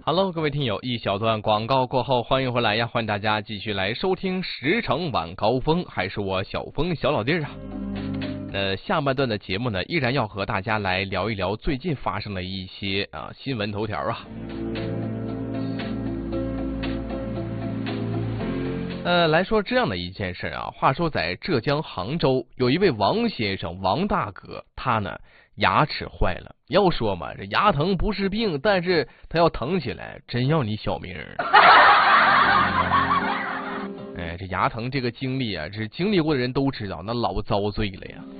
Hello， 各位听友，一小段广告过后，欢迎回来呀！欢迎大家继续来收听10城晚高峰，还是我小峰小老弟啊。下半段的节目呢，依然要和大家来聊一聊最近发生的一些新闻头条啊。来说这样的一件事啊，话说在浙江杭州有一位王先生，王大哥，他呢牙齿坏了。要说嘛，这牙疼不是病，但是他要疼起来，真要你小命。这牙疼这个经历啊，这经历过的人都知道，那老遭罪了呀。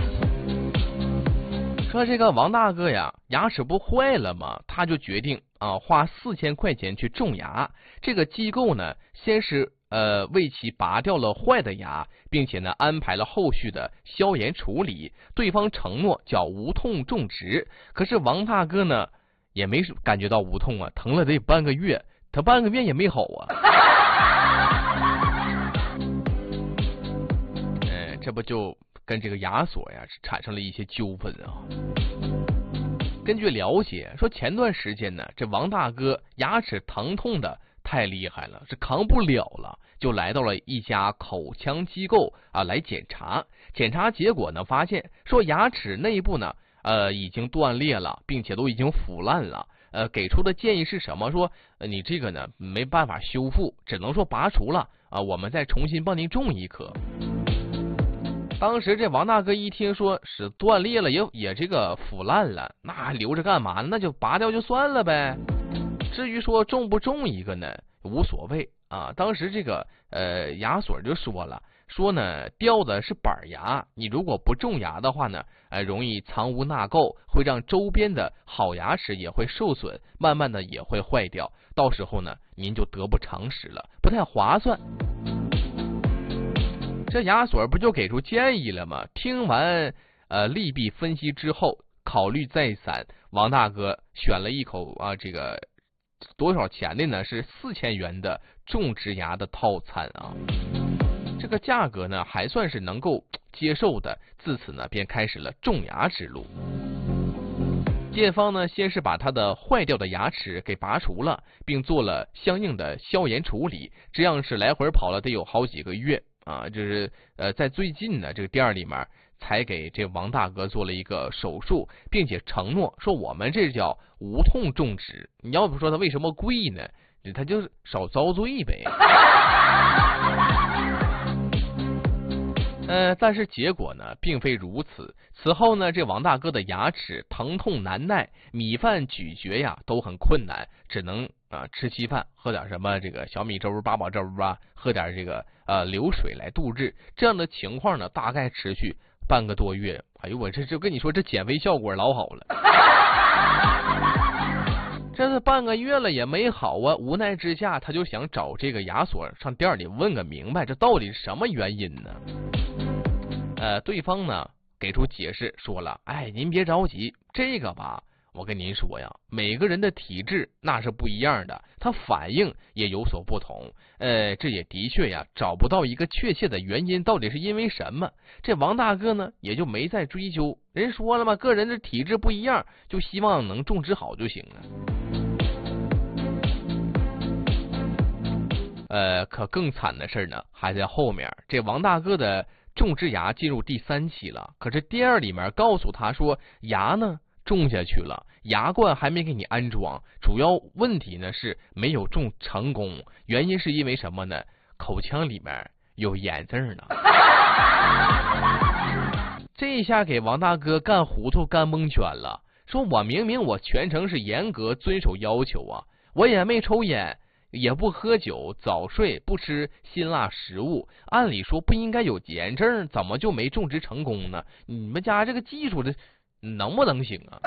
说这个王大哥呀，牙齿不坏了吗？他就决定花4000块钱去种牙。这个机构呢，先是为其拔掉了坏的牙，并且呢安排了后续的消炎处理。对方承诺叫无痛种植，可是王大哥呢也没感觉到无痛啊，疼了得半个月，他半个月也没好啊。这不就跟这个牙所呀产生了一些纠纷啊。根据了解说，前段时间呢，这王大哥牙齿疼痛的太厉害了，是扛不了了，就来到了一家口腔机构来检查。检查结果呢，发现说牙齿内部呢已经断裂了，并且都已经腐烂了。给出的建议是什么？说你这个呢没办法修复，只能说拔除了我们再重新帮您种一颗。当时这王大哥一听说是断裂了，也这个腐烂了，那还留着干嘛？那就拔掉就算了呗。至于说种不种一个呢，无所谓啊。当时这个牙所就说呢，掉的是板牙，你如果不种牙的话呢，容易藏污纳垢，会让周边的好牙齿也会受损，慢慢的也会坏掉，到时候呢您就得不偿失了，不太划算。这牙所不就给出建议了吗？听完利弊分析之后，考虑再三，王大哥选了一口这个多少钱的呢？是4000元的种植牙的套餐啊。这个价格呢还算是能够接受的，自此呢便开始了种牙之路。店方呢先是把他的坏掉的牙齿给拔除了，并做了相应的消炎处理，这样是来回跑了得有好几个月就是在最近呢这个店里面才给这王大哥做了一个手术，并且承诺说我们这叫无痛种植。你要不说他为什么贵呢？他就是少遭罪呗。但是结果呢并非如此。此后呢，这王大哥的牙齿疼痛难耐，米饭咀嚼呀都很困难，只能吃稀饭，喝点什么这个小米粥、八宝粥喝点这个流水来度日。这样的情况呢大概持续半个多月。哎呦，我这跟你说，这减肥效果老好了。这是半个月了也没好啊，无奈之下他就想找这个牙所上店里问个明白，这到底是什么原因呢？对方呢给出解释，说了，您别着急，这个吧，我跟您说呀，每个人的体质那是不一样的，他反应也有所不同。这也的确呀，找不到一个确切的原因，到底是因为什么？这王大哥呢也就没再追究，人说了嘛，个人的体质不一样，就希望能种植好就行了。可更惨的事呢还在后面。这王大哥的种植牙进入第3期了，可是店里面告诉他说，牙呢种下去了，牙冠还没给你安装，主要问题呢是没有种成功，原因是因为什么呢？口腔里面有炎症呢。这下给王大哥干糊涂干蒙圈了，说我明明我全程是严格遵守要求啊，我也没抽烟，也不喝酒，早睡，不吃辛辣食物，按理说不应该有炎症，怎么就没种植成功呢？你们家这个技术的能不能行啊？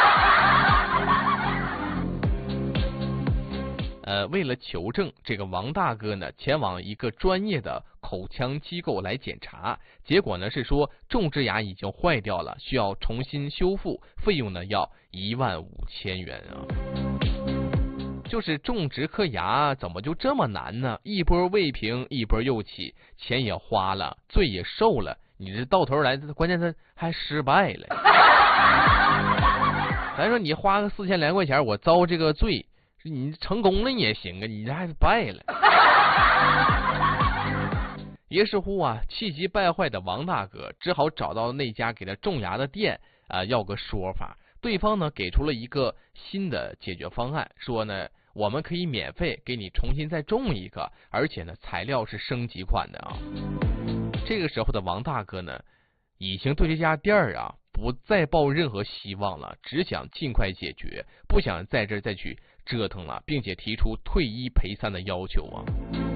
为了求证，这个王大哥呢前往一个专业的口腔机构来检查，结果呢是说种植牙已经坏掉了，需要重新修复，费用呢要15000元啊。就是种植颗牙怎么就这么难呢？一波未平一波又起，钱也花了，罪也受了，你这到头来关键他还失败了。咱说你花个4000来块钱，我遭这个罪， 你成功了你也行啊，你这还是败了。于是乎啊，气急败坏的王大哥只好找到那家给他种牙的店要个说法。对方呢给出了一个新的解决方案，说呢我们可以免费给你重新再种一个，而且呢材料是升级款的啊。这个时候的王大哥呢已经对这家店不再抱任何希望了，只想尽快解决，不想在这儿再去折腾了，并且提出退1赔3的要求啊。